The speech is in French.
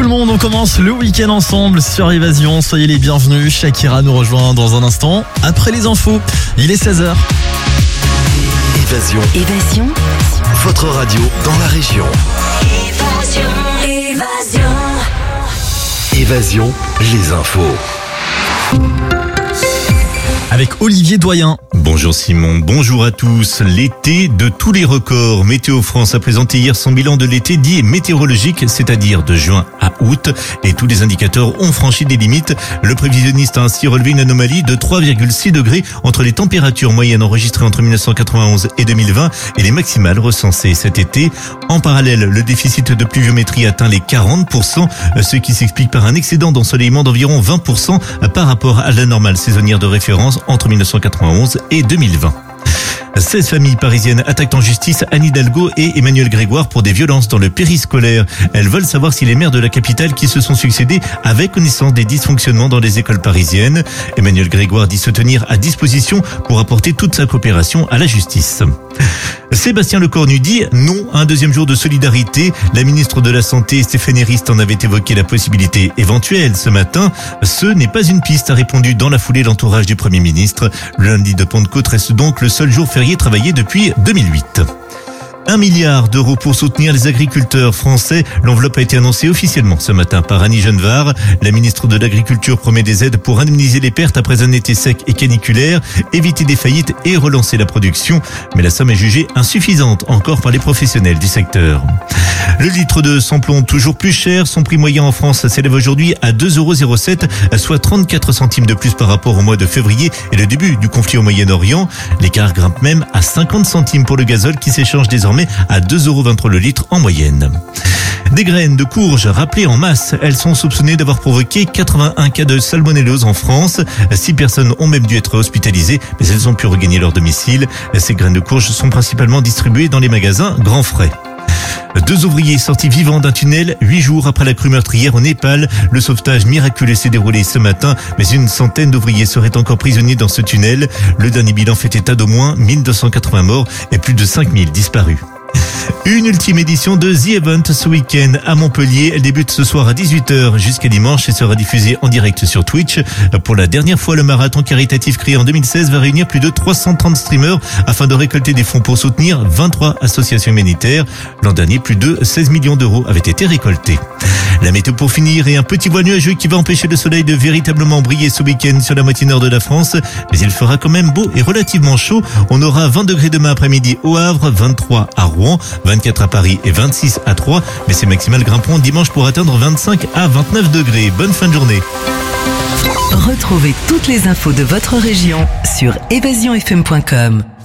le monde, on commence le week-end ensemble sur Évasion. Soyez les bienvenus. Shakira nous rejoint dans un instant. Après les infos, il est 16h. Évasion. Votre radio dans la région. Évasion, les infos. Avec Olivier Doyen. Bonjour Simon, bonjour à tous. L'été de tous les records. Météo France a présenté hier son bilan de l'été dit météorologique, c'est-à-dire de juin à août. Et tous les indicateurs ont franchi des limites. Le prévisionniste a ainsi relevé une anomalie de 3,6 degrés entre les températures moyennes enregistrées entre 1991 et 2020 et les maximales recensées cet été. En parallèle, le déficit de pluviométrie atteint les 40%, ce qui s'explique par un excédent d'ensoleillement d'environ 20% par rapport à la normale saisonnière de référence entre 1991 et 2020. 16 familles parisiennes attaquent en justice Anne Hidalgo et Emmanuel Grégoire pour des violences dans le périscolaire. Elles veulent savoir si les maires de la capitale qui se sont succédés avaient connaissance des dysfonctionnements dans les écoles parisiennes. Emmanuel Grégoire dit se tenir à disposition pour apporter toute sa coopération à la justice. Sébastien Lecornu dit non à un deuxième jour de solidarité. La ministre de la Santé, Stéphanie Rist, en avait évoqué la possibilité éventuelle ce matin. Ce n'est pas une piste, a répondu dans la foulée l'entourage du Premier ministre. Le lundi de Pentecôte reste donc le seul jour férié travaillé depuis 2008. 1 milliard d'euros pour soutenir les agriculteurs français. L'enveloppe a été annoncée officiellement ce matin par Annie Genevard. La ministre de l'Agriculture promet des aides pour indemniser les pertes après un été sec et caniculaire, éviter des faillites et relancer la production. Mais la somme est jugée insuffisante encore par les professionnels du secteur. Le litre de samplon toujours plus cher. Son prix moyen en France s'élève aujourd'hui à 2,07 €, soit 34 centimes de plus par rapport au mois de février et le début du conflit au Moyen-Orient. L'écart grimpe même à 50 centimes pour le gazole qui s'échange désormais à 2,23 € le litre en moyenne. Des graines de courge rappelées en masse. Elles sont soupçonnées d'avoir provoqué 81 cas de salmonellose en France. 6 personnes ont même dû être hospitalisées, mais elles ont pu regagner leur domicile. Ces graines de courge sont principalement distribuées dans les magasins Grand Frais. 2 ouvriers sortis vivants d'un tunnel 8 jours après la crue meurtrière au Népal. Le sauvetage miraculeux s'est déroulé ce matin, mais une centaine d'ouvriers seraient encore prisonniers dans ce tunnel. Le dernier bilan fait état d'au moins 1280 morts et plus de 5000 disparus. Une ultime édition de The Event ce week-end à Montpellier. Elle débute ce soir à 18h jusqu'à dimanche et sera diffusée en direct sur Twitch. Pour la dernière fois, le marathon caritatif créé en 2016 va réunir plus de 330 streamers afin de récolter des fonds pour soutenir 23 associations humanitaires. L'an dernier, plus de 16 millions d'euros avaient été récoltés. La météo pour finir et un petit voile nuageux qui va empêcher le soleil de véritablement briller ce week-end sur la moitié nord de la France. Mais il fera quand même beau et relativement chaud. On aura 20 degrés demain après-midi au Havre, 23 à Rouen, 24 à Paris et 26 à Troyes. Mais ces maximales grimperont dimanche pour atteindre 25 à 29 degrés. Bonne fin de journée. Retrouvez toutes les infos de votre région sur évasionfm.com.